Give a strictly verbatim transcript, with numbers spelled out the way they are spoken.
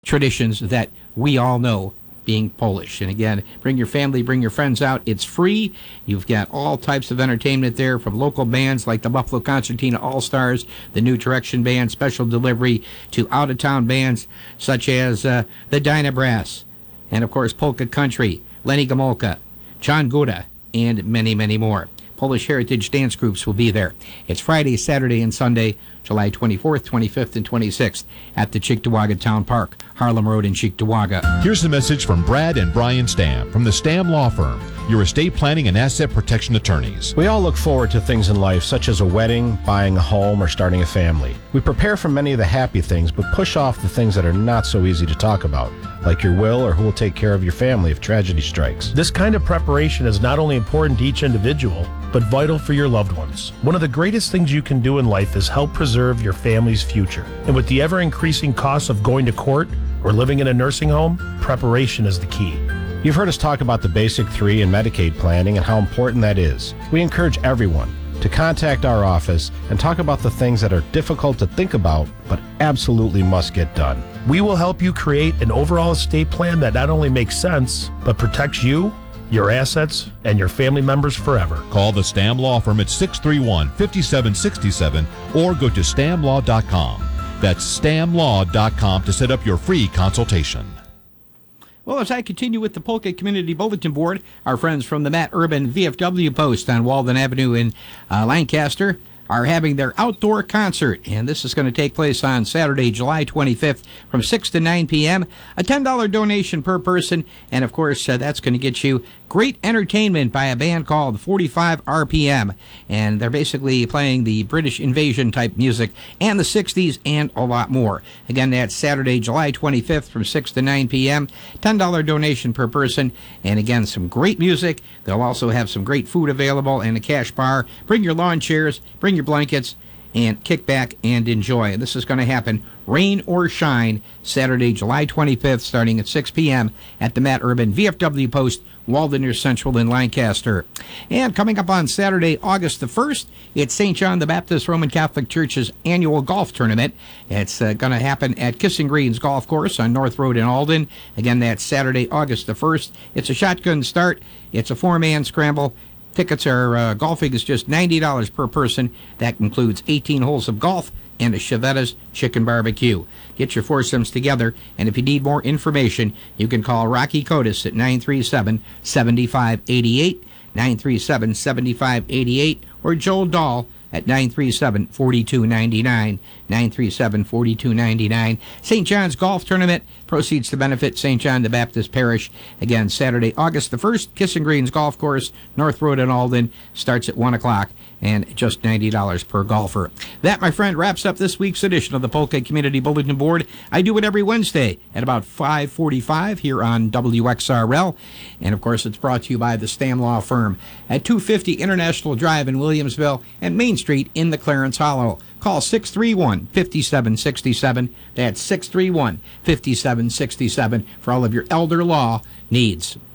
traditions that we all know, being Polish. And again, bring your family, bring your friends out. It's free. You've got all types of entertainment there, from local bands like the Buffalo Concertina All-Stars, the New Direction Band, Special Delivery, to out-of-town bands such as uh, the Dyna Brass, and of course Polka Country, Lenny Gomulka, John Guda, and many, many more. Polish Heritage dance groups will be there. It's Friday, Saturday, and Sunday, July twenty-fourth, twenty-fifth, and twenty-sixth at the Cheektowaga Town Park, Harlem Road in Cheektowaga. Here's a message from Brad and Brian Stam from the Stam Law Firm, your estate planning and asset protection attorneys. We all look forward to things in life, such as a wedding, buying a home, or starting a family. We prepare for many of the happy things, but push off the things that are not so easy to talk about, like your will or who will take care of your family if tragedy strikes. This kind of preparation is not only important to each individual, but vital for your loved ones. One of the greatest things you can do in life is help preserve your family's future. And with the ever-increasing costs of going to court or living in a nursing home, preparation is the key. You've heard us talk about the Basic Three and Medicaid planning and how important that is. We encourage everyone to contact our office and talk about the things that are difficult to think about, but absolutely must get done. We will help you create an overall estate plan that not only makes sense, but protects you, your assets, and your family members forever. Call the Stam Law Firm at six three one, five seven six seven or go to stam law dot com. That's stam law dot com to set up your free consultation. Well, as I continue with the Polka Community Bulletin Board, our friends from the Matt Urban V F W Post on Walden Avenue in uh, Lancaster are having their outdoor concert, and this is going to take place on Saturday, July twenty-fifth from six to nine p.m. A ten dollars donation per person, and of course uh, that's going to get you great entertainment by a band called forty-five R P M, and they're basically playing the British invasion type music and the sixties and a lot more. Again, that's Saturday, July twenty-fifth from six to nine p.m. ten dollars donation per person, and again, some great music. They'll also have some great food available and a cash bar. Bring your lawn chairs, bring your blankets, and kick back and enjoy. This is going to happen, rain or shine, Saturday, July twenty-fifth, starting at six p.m. at the Matt Urban V F W Post, Walden near Central in Lancaster. And coming up on Saturday, August the first, it's Saint John the Baptist Roman Catholic Church's annual golf tournament. It's uh, going to happen at Kissing Greens Golf Course on North Road in Alden. Again, that's Saturday, August the first. It's a shotgun start. It's a four-man scramble. Tickets are, uh, golfing is just ninety dollars per person. That includes eighteen holes of golf and a Chevetta's chicken barbecue. Get your foursomes together, and if you need more information, you can call Rocky Cotis at nine three seven, seven five eight eight, nine three seven, seven five eight eight, or Joel Dahl at nine three seven, four two nine nine, nine three seven, four two nine nine. Saint John's Golf Tournament proceeds to benefit Saint John the Baptist Parish. Again, Saturday, August the first, Kissing Greens Golf Course, North Road in Alden, starts at one o'clock, and just ninety dollars per golfer. That, my friend, wraps up this week's edition of the Polka Community Bulletin Board. I do it every Wednesday at about five forty-five here on W X R L. And, of course, it's brought to you by the Stam Law Firm at two fifty International Drive in Williamsville and Main Street in the Clarence Hollow. Call six three one, five seven six seven. That's six three one, five seven six seven for all of your elder law needs.